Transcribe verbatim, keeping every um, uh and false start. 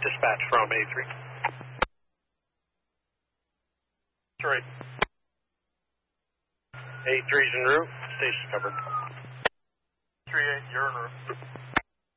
Dispatch from A three. Three. A three's en route. Station covered. three eight, you're en route.